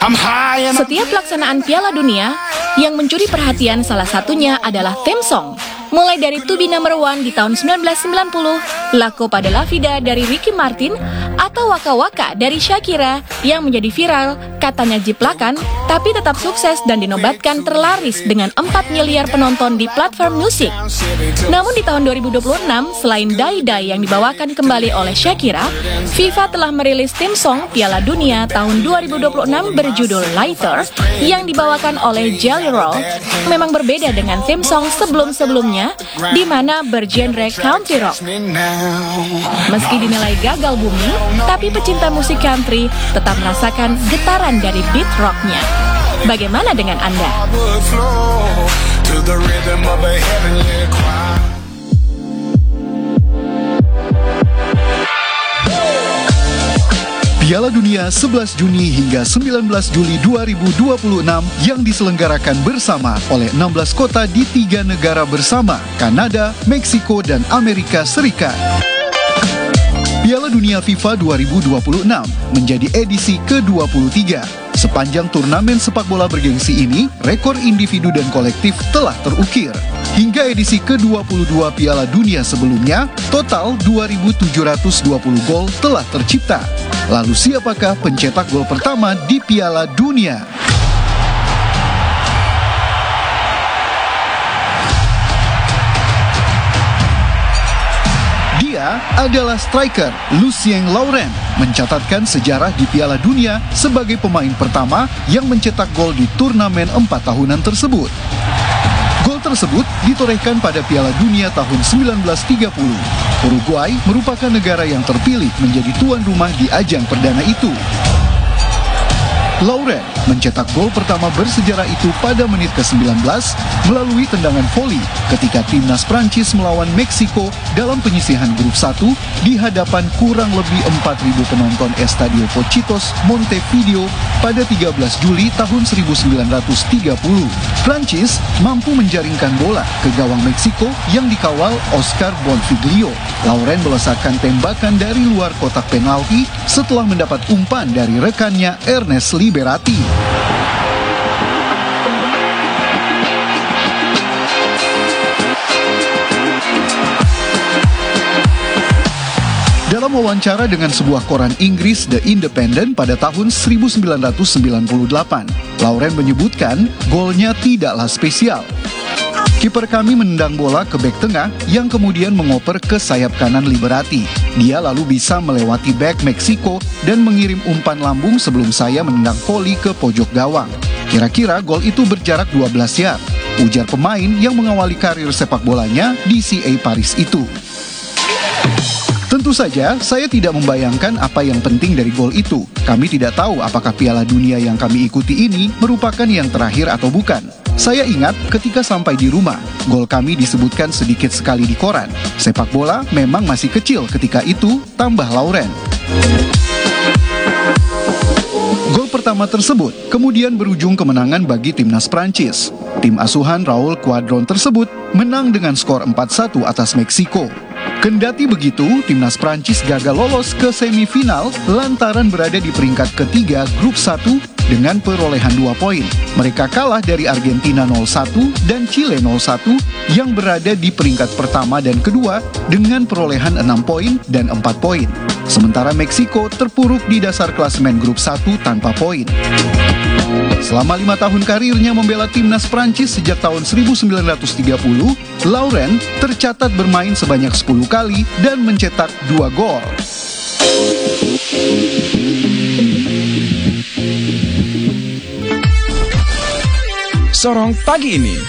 Setiap pelaksanaan Piala Dunia, yang mencuri perhatian salah satunya adalah theme song. Mulai dari To Be Number One di tahun 1990, La Copa de la Vida dari Ricky Martin, atau Waka Waka dari Shakira yang menjadi viral, katanya jiplakan, tapi tetap sukses dan dinobatkan terlaris dengan 4 miliar penonton di platform musik. Namun di tahun 2026, selain Die Die yang dibawakan kembali oleh Shakira, FIFA telah merilis theme song Piala Dunia tahun 2026 berjudul Lighter yang dibawakan oleh Jelly Roll. Memang berbeda dengan theme song sebelum-sebelumnya, di mana bergenre country rock. Meski dinilai gagal booming, tapi pecinta musik country tetap merasakan getaran dari beat rocknya. Bagaimana dengan Anda? Piala Dunia 11 Juni hingga 19 Juli 2026 yang diselenggarakan bersama oleh 16 kota di 3 negara bersama, Kanada, Meksiko, dan Amerika Serikat. Piala Dunia FIFA 2026 menjadi edisi ke-23. Sepanjang turnamen sepak bola bergengsi ini, rekor individu dan kolektif telah terukir. Hingga edisi ke-22 Piala Dunia sebelumnya, total 2.720 gol telah tercipta. Lalu siapakah pencetak gol pertama di Piala Dunia? Dia adalah striker Lucien Laurent, mencatatkan sejarah di Piala Dunia sebagai pemain pertama yang mencetak gol di turnamen 4 tahunan tersebut. Gol tersebut ditorehkan pada Piala Dunia tahun 1930. Uruguay merupakan negara yang terpilih menjadi tuan rumah di ajang perdana itu. Laurent mencetak gol pertama bersejarah itu pada menit ke-19 melalui tendangan voli ketika timnas Prancis melawan Meksiko dalam penyisihan grup 1 di hadapan kurang lebih 4.000 penonton Estadio Pocitos, Montevideo pada 13 Juli tahun 1930. Prancis mampu menjaringkan bola ke gawang Meksiko yang dikawal Oscar Bonfiglio. Laurent melesatkan tembakan dari luar kotak penalti setelah mendapat umpan dari rekannya Ernest Liberati. Dalam wawancara dengan sebuah koran Inggris The Independent pada tahun 1998, Laurent menyebutkan golnya tidaklah spesial. Kiper kami menendang bola ke bek tengah yang kemudian mengoper ke sayap kanan Liberati. Dia lalu bisa melewati bek Meksiko dan mengirim umpan lambung sebelum saya menendang voli ke pojok gawang. Kira-kira gol itu berjarak 12 yard, ujar pemain yang mengawali karir sepak bolanya di CA Paris itu. Tentu saja, saya tidak membayangkan apa yang penting dari gol itu. Kami tidak tahu apakah Piala Dunia yang kami ikuti ini merupakan yang terakhir atau bukan. Saya ingat ketika sampai di rumah, gol kami disebutkan sedikit sekali di koran. Sepak bola memang masih kecil ketika itu, tambah Laurent. Gol pertama tersebut kemudian berujung kemenangan bagi timnas Prancis. Tim asuhan Raul Quadron tersebut menang dengan skor 4-1 atas Meksiko. Kendati begitu, timnas Prancis gagal lolos ke semifinal lantaran berada di peringkat ketiga grup 1 dengan perolehan 2 poin. Mereka kalah dari Argentina 0-1 dan Chile 0-1 yang berada di peringkat pertama dan kedua dengan perolehan 6 poin dan 4 poin. Sementara Meksiko terpuruk di dasar klasemen grup 1 tanpa poin. Selama 5 tahun karirnya membela timnas Prancis sejak tahun 1930, Laurent tercatat bermain sebanyak 10 kali dan mencetak 2 gol. Sorong pagi ini.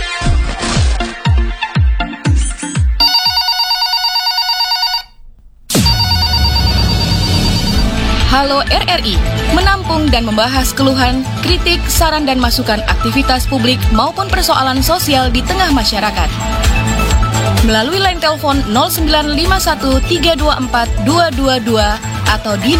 Halo RRI, menampung dan membahas keluhan, kritik, saran dan masukan aktivitas publik maupun persoalan sosial di tengah masyarakat. Melalui line telepon 0951324222 atau di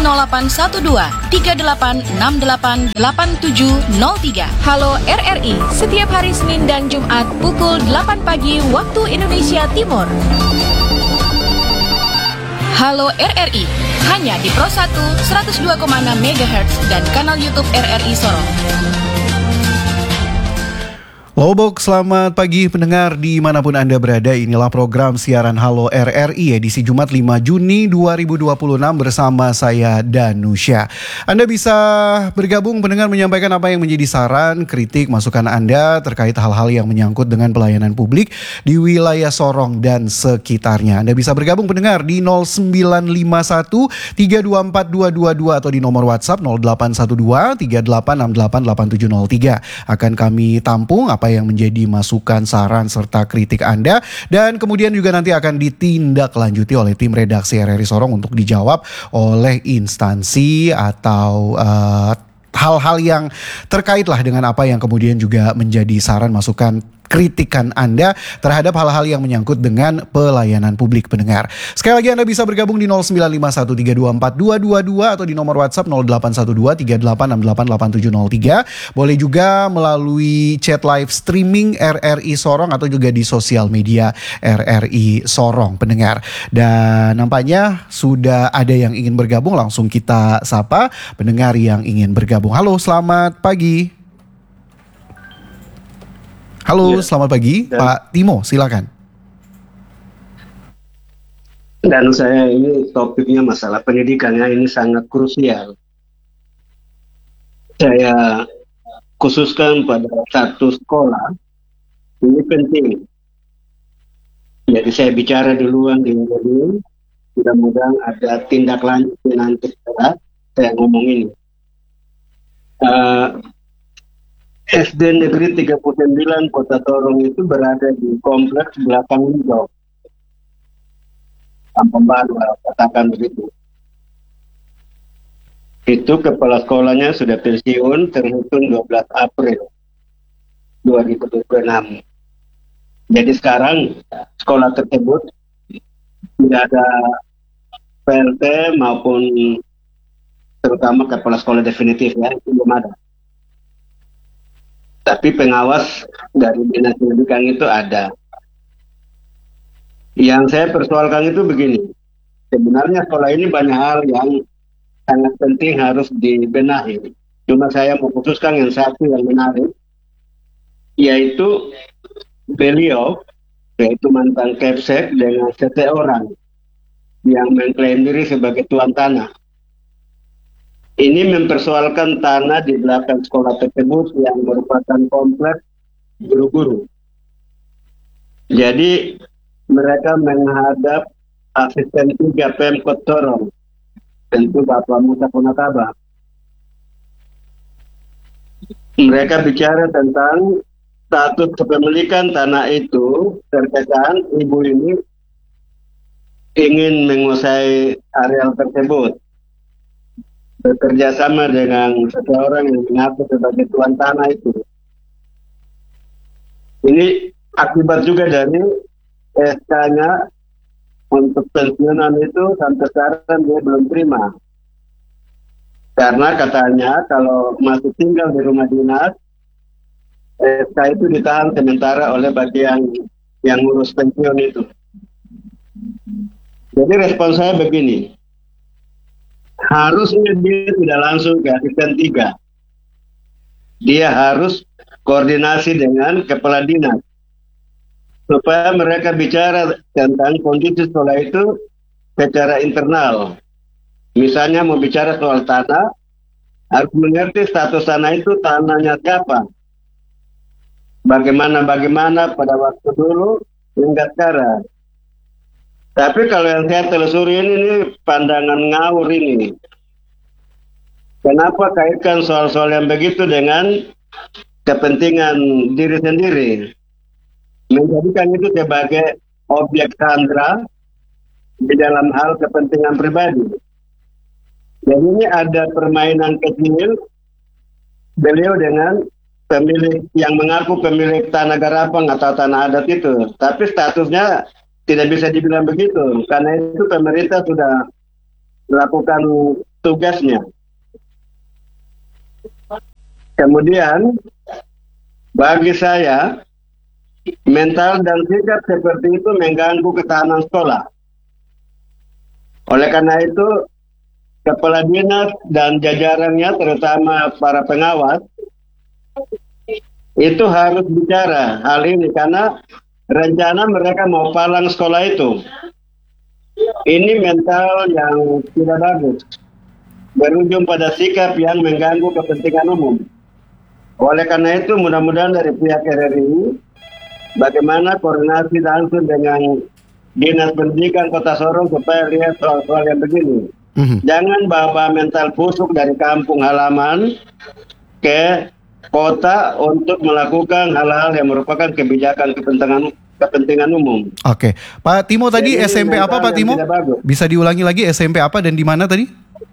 081238688703. Halo RRI, setiap hari Senin dan Jumat pukul 8 pagi waktu Indonesia Timur. Halo RRI, hanya di Pro 1 102,6 MHz dan kanal YouTube RRI Sorong. Lobok, selamat pagi pendengar dimanapun Anda berada. Inilah program siaran Halo RRI edisi Jumat 5 Juni 2026 bersama saya Danusya. Anda bisa bergabung pendengar menyampaikan apa yang menjadi saran, kritik, masukan Anda terkait hal-hal yang menyangkut dengan pelayanan publik di wilayah Sorong dan sekitarnya. Anda bisa bergabung pendengar di 0951 324222 atau di nomor WhatsApp 0812 38688703. Akan kami tampung apa yang menjadi masukan, saran, serta kritik Anda. Dan kemudian juga nanti akan ditindaklanjuti oleh tim redaksi RRI Sorong untuk dijawab oleh instansi atau hal-hal yang terkait lah dengan apa yang kemudian juga menjadi saran, masukan, kritikan Anda terhadap hal-hal yang menyangkut dengan pelayanan publik pendengar. Sekali lagi Anda bisa bergabung di 0951324222 atau di nomor WhatsApp 081238688703. Boleh juga melalui chat live streaming RRI Sorong atau juga di sosial media RRI Sorong pendengar. Dan nampaknya sudah ada yang ingin bergabung, langsung kita sapa pendengar yang ingin bergabung. Halo, selamat pagi. Halo, selamat pagi, Pak Timo, silakan. Dan saya ini topiknya masalah pendidikannya ini sangat krusial. Saya khususkan pada satu sekolah, ini penting. Jadi saya bicara duluan di ini, mudah-mudahan ada tindak lanjut nanti setelah saya ngomong ini. SD Negeri 39 Kota Sorong itu berada di kompleks belakang Hijau. Kampung Baru, katakan begitu. Itu kepala sekolahnya sudah pensiun terhitung 12 April 2026. Jadi sekarang sekolah tersebut tidak ada PLT maupun terutama kepala sekolah definitif ya, itu belum ada. Tapi pengawas dari dinas pendidikan itu ada. Yang saya persoalkan itu begini, sebenarnya sekolah ini banyak hal yang sangat penting harus dibenahi. Cuma saya mengkhususkan yang satu yang menarik, yaitu beliau, yaitu mantan Kepsek dengan seseorang yang mengklaim diri sebagai tuan tanah. Ini mempersoalkan tanah di belakang sekolah tersebut yang merupakan kompleks guru-guru. Jadi mereka menghadap asisten 3 Pemkot Sorong, tentu Bapak Musa Punataba. Mereka bicara tentang status kepemilikan tanah itu, terkesan ibu ini ingin menguasai areal tersebut. Bekerja sama dengan seseorang yang mengaku sebagai tuan tanah itu. Ini akibat juga dari SK-nya untuk pensiunan itu sampai sekarang dia belum terima. Karena katanya kalau masih tinggal di rumah dinas, SK itu ditahan sementara oleh bagian yang ngurus pensiun itu. Jadi respon saya begini, harusnya dia tidak langsung ke asisten 3. Dia harus koordinasi dengan kepala dinas. Supaya mereka bicara tentang kondisi sekolah itu secara internal. Misalnya mau bicara soal tanah, harus mengerti status tanah itu tanahnya siapa. Bagaimana pada waktu dulu hingga sekarang. Tapi kalau yang saya telusuri ini pandangan ngawur ini. Kenapa kaitkan soal-soal yang begitu dengan kepentingan diri sendiri? Menjadikan itu sebagai objek sandra di dalam hal kepentingan pribadi. Jadi ini ada permainan kecil beliau dengan pemilik yang mengaku pemilik tanah Garapang atau tanah adat itu. Tapi statusnya tidak bisa dibilang begitu, karena itu pemerintah sudah melakukan tugasnya. Kemudian, bagi saya, mental dan sikap seperti itu mengganggu ketahanan sekolah. Oleh karena itu, kepala dinas dan jajarannya, terutama para pengawas, itu harus bicara hal ini karena rencana mereka mau palang sekolah itu. Ini mental yang tidak bagus, berujung pada sikap yang mengganggu kepentingan umum. Oleh karena itu, mudah-mudahan dari pihak RRI, bagaimana koordinasi langsung dengan Dinas Pendidikan Kota Sorong supaya lihat soal-soal yang begini. Jangan bawa mental busuk dari kampung halaman ke kota untuk melakukan hal-hal yang merupakan kebijakan kepentingan umum. Oke, Pak Timo tadi Jadi SMP apa Pak Timo? Bisa diulangi lagi SMP apa dan di mana tadi?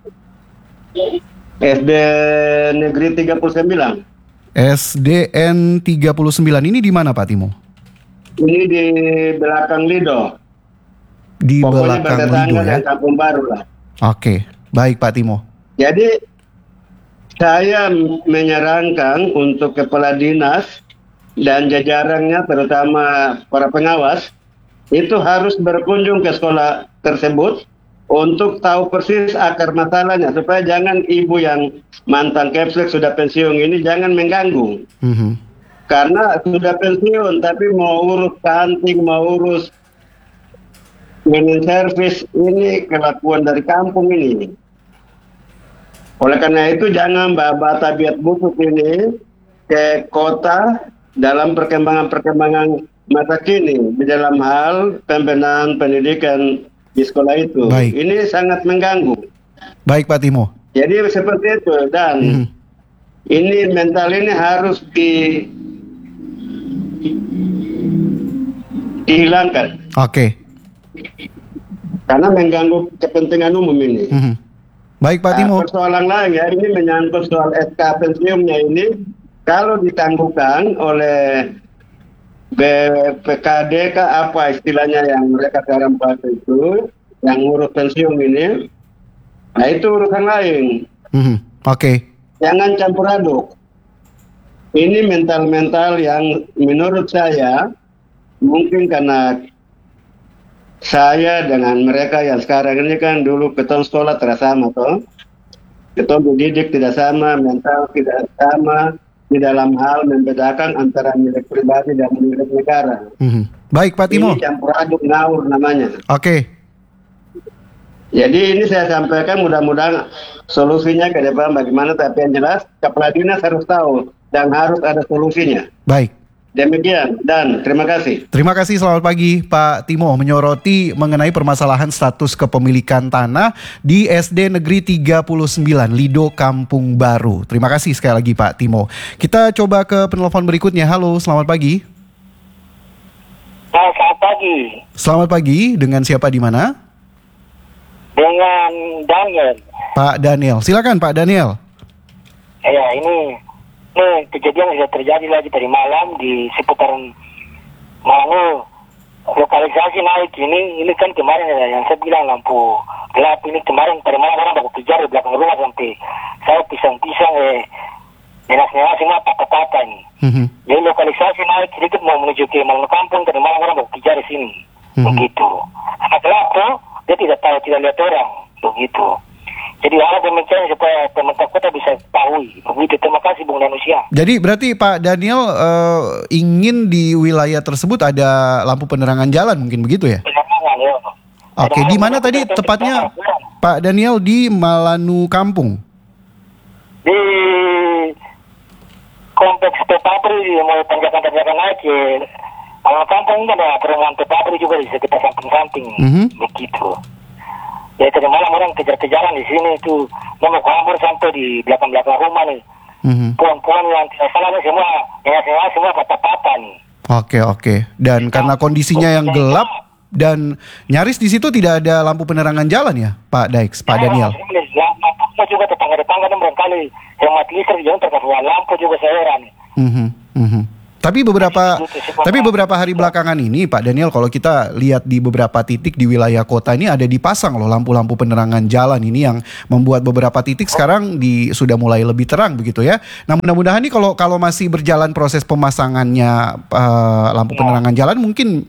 SD Negeri 39. SDN 39 ini di mana Pak Timo? Ini di belakang Lido. Di Pokoknya belakang bertetangga Lido ya? dengan Kampung Baru lah. Oke, baik Pak Timo. Jadi saya menyarankan untuk kepala dinas dan jajarannya, terutama para pengawas, itu harus berkunjung ke sekolah tersebut untuk tahu persis akar masalahnya, supaya jangan ibu yang mantan Kepsek sudah pensiun ini jangan mengganggu. Karena sudah pensiun tapi mau urus kanting, mau urus cleaning service, ini kelakuan dari kampung ini. Oleh karena itu jangan bawa tabiat busuk ini ke kota dalam perkembangan masa kini di dalam hal pembenahan pendidikan di sekolah itu. Baik. Ini sangat mengganggu. Baik Pak Timo. Jadi seperti itu, dan ini mental ini harus dihilangkan. Oke. Karena mengganggu kepentingan umum ini. Baik Pak Timo. Persoalan lain ya, ini menyangkut soal SK pensiunnya ini, kalau ditangguhkan oleh BPKD apa istilahnya yang mereka sekarang bahas itu, yang ngurus pensiun ini, nah itu urusan lain. Oke. Jangan campur aduk. Ini mental-mental yang menurut saya mungkin karena saya dengan mereka yang sekarang ini kan dulu keton sekolah tidak sama toh. Keton dididik tidak sama, mental tidak sama di dalam hal membedakan antara milik pribadi dan milik negara. Baik Pak Timo. Ini campur aduk ngawur namanya. Oke. Jadi ini saya sampaikan, mudah-mudahan solusinya ke depan bagaimana, tapi yang jelas kepala dinas harus tahu dan harus ada solusinya. Baik. Demikian dan terima kasih. Terima kasih, selamat pagi Pak Timo, menyoroti mengenai permasalahan status kepemilikan tanah di SD Negeri 39 Lido Kampung Baru. Terima kasih sekali lagi Pak Timo. Kita coba ke penelpon berikutnya. Halo, selamat pagi. Selamat pagi. Selamat pagi, dengan siapa di mana? Dengan Daniel. Pak Daniel, silakan Pak Daniel. Ya, ini kejadian sudah terjadi lagi tadi malam di seputaran Manu. Lokalisasi naik ini kan kemarin ya, yang saya bilang lampu gelap ini kemarin tadi malam orang baru kejar di belakang rumah sampai saya pisang-pisang dinas-dinas semua patah-patah ini. Jadi lokalisasi naik sedikit mau menuju ke Malmo Kampung, tadi malam orang baru kejar di sini. Begitu. Setelah itu dia tidak tahu, tidak lihat orang. Begitu. Jadi hal demikian supaya pemerintah kota bisa tahu. Begitu. Terima kasih Bung Danusia. Jadi berarti Pak Daniel ingin di wilayah tersebut ada lampu penerangan jalan, mungkin begitu ya? Penerangan, ya. Oke, di mana tadi tepatnya Pak Daniel? Di Malanu Kampung? Di kompleks Pepabri, mau tanjakan-tanjakan naik ya. Malanu Kampung ini ada perumahan Pepabri juga di sekitar samping-samping. Begitu. Ya tadi malam orang kejar-kejaran di sini itu mau kabur sampai di belakang-belakang rumah nih. Puan-puan yang tidak salah semua patah-patah nih. Oke. Dan karena kondisinya yang gelap dan nyaris di situ tidak ada lampu penerangan jalan ya, Pak Daniel. Lampu juga tetangga-tetangga dan barangkali hemat listrik jangan terkena lampu juga saya heran. Tapi beberapa hari belakangan ini Pak Daniel, kalau kita lihat di beberapa titik di wilayah kota ini ada dipasang loh lampu-lampu penerangan jalan ini yang membuat beberapa titik sekarang sudah mulai lebih terang begitu ya. Nah mudah-mudahan nih kalau masih berjalan proses pemasangannya lampu penerangan jalan mungkin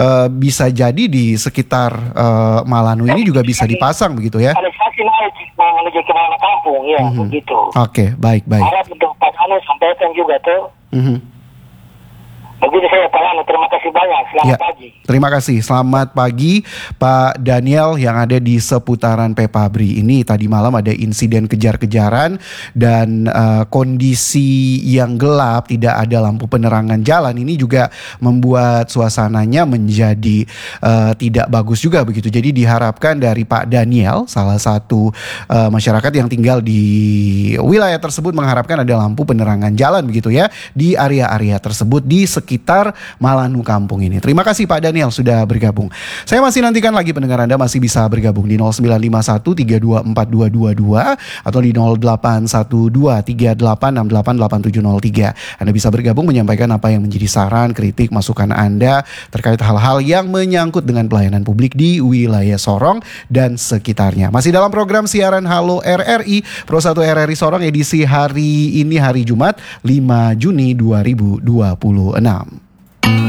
bisa jadi di sekitar Malanu ini juga bisa dipasang begitu ya. Lokalisasi naik menuju ke mana kampung, ya begitu. Oke, baik. Harap untuk Pak Anu sampaikan juga tuh. Begitu saya Pak Anu, terima kasih banyak. Selamat pagi. Terima kasih. Selamat pagi Pak Daniel yang ada di seputaran Pepabri. Ini tadi malam ada insiden kejar-kejaran dan kondisi yang gelap, tidak ada lampu penerangan jalan. Ini juga membuat suasananya menjadi tidak bagus juga begitu. Jadi diharapkan dari Pak Daniel, salah satu masyarakat yang tinggal di wilayah tersebut, mengharapkan ada lampu penerangan jalan begitu ya di area-area tersebut di sekitar Malanu Kampung ini. Terima kasih Pak Daniel sudah bergabung. Saya masih nantikan lagi pendengar Anda masih bisa bergabung di 0951324222 atau di 081238688703. Anda bisa bergabung menyampaikan apa yang menjadi saran, kritik, masukan Anda terkait hal-hal yang menyangkut dengan pelayanan publik di wilayah Sorong dan sekitarnya. Masih dalam program siaran Halo RRI, Pro 1 RRI Sorong edisi hari ini, hari Jumat 5 Juni 2026.